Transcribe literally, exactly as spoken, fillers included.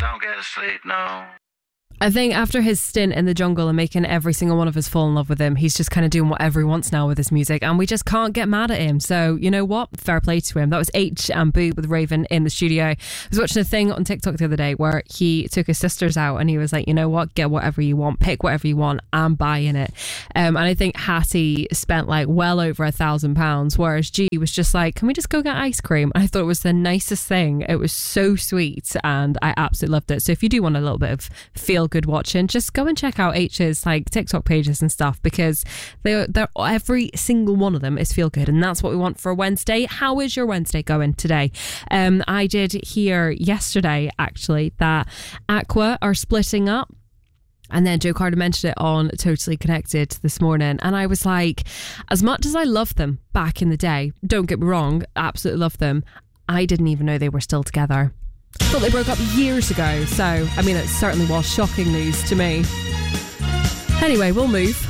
don't get to sleep, no. I think after his stint in the jungle and making every single one of us fall in love with him, he's just kind of doing whatever he wants now with his music, and we just can't get mad at him. So, you know what? Fair play to him. That was H and Boo with Raven in the studio. I was watching a thing on TikTok the other day where he took his sisters out and he was like, you know what? Get whatever you want, pick whatever you want, I'm buying it. Um, and I think Hattie spent like well over a thousand pounds, whereas G was just like, can we just go get ice cream? And I thought it was the nicest thing. It was so sweet and I absolutely loved it. So if you do want a little bit of feel good watching, just go and check out H's like TikTok pages and stuff, because they're, they're every single one of them is feel good, and that's what we want for a Wednesday. How is your Wednesday going today? Um, I did hear yesterday actually that Aqua are splitting up. And then Joe Carter mentioned it on Totally Connected this morning. And I was like, as much as I loved them back in the day, don't get me wrong, absolutely love them, I didn't even know they were still together. I thought they broke up years ago. So, I mean, it certainly was shocking news to me. Anyway, we'll move.